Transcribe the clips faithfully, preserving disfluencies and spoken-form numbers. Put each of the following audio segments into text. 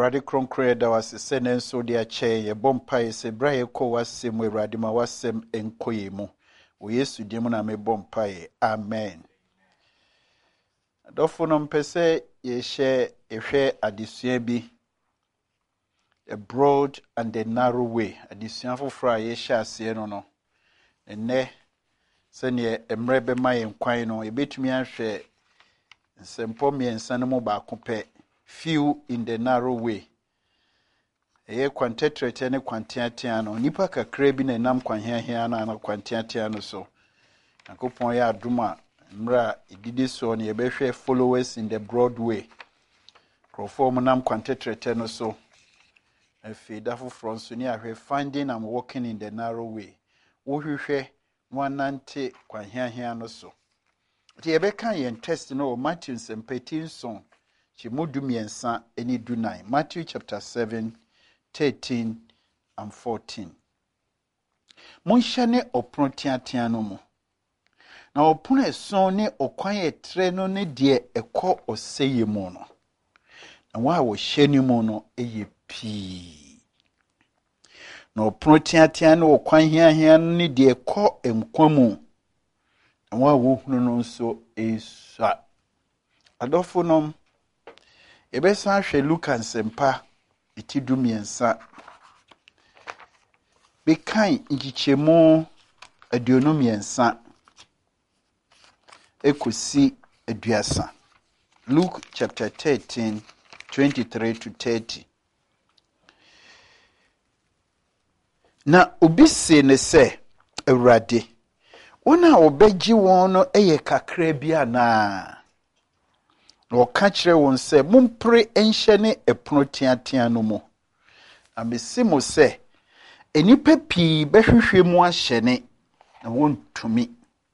Radi kronkre da wase sene nso de ache ye bompa se bra ye ko wasem we radi ma wasem enkoye mu wo Yesu dim na me bompa ye amen. Adofo no mpese ye hye ehwe adesua bi a broad and the narrow way adesua foforo ye hye ase no no enne sene emre be ma ye nkwan no ebetumi ahwe nsempo miensa no mo ba kope few in the narrow way. Eye kwantetrete ne kwantiatia no nipa kakra bi na nam kwanhiahia na na kwantiatia no so. Akopon ya aduma mra ididi so ne yebehwe followers in the broad way. Perform nam kwantetrete no so. Efi da foforo so ni ahwe finding and walking in the narrow way. Wo hwehwe nwanante kwanhiahia no so. Ti yebeka yen test no Matthew seventeen song. Chimudu miensa eni du nine. Matthew chapter seven, thirteen and fourteen. Monshane opron tiatia no mo. Na opon eson ne okwan etre no ne de ekọ oseye mo no. Na wa wo hyeni mo no eye pii. Na opron tiatia no okwan hiahia no ne de ekọ emkwamu. Na wa wo hunu no nso esa. Adofo nom Ebesa hwe Luka nsempa itidu miensa. Bekan ngichemo aduonu miensa. Ekosi aduasa. Luke chapter thirteen, twenty-three to thirty. Na obise ne se Awurade. Wona obegyi won no eye kakra bia na. No kachre won se mumpre enhye ne epono tiatia no mo. Amesimo se enipa pii behwehwe mu ahye ne na wontumi.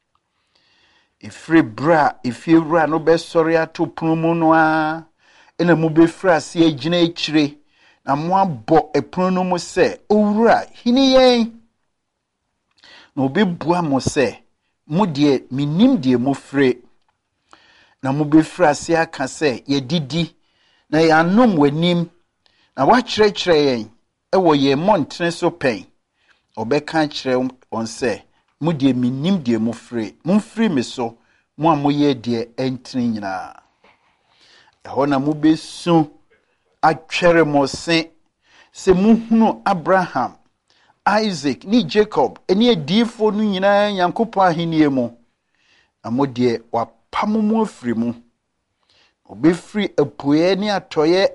Ifre bra ifewura no besori ato pono mu no a ena mu befra se agina ekire na mo abo epono no mu se owura hini yen. Na obebua mo se mo de minim de mo fre na mo befra se aka se ye didi na ya nom wanim na wa kyerɛkyerɛ yen ewo ye montre so pen obeka kyerɛ on se mo de minim de mo fre mo fri me so mo amoye de entri nyina eho na mo besu atwere mo se se mo hunu Abraham, Isaac ni Jacob eni adifo no nyina Yankopɔn ahenie mu na mo de wa pamumu afiri mu obefiri apuye ni atoye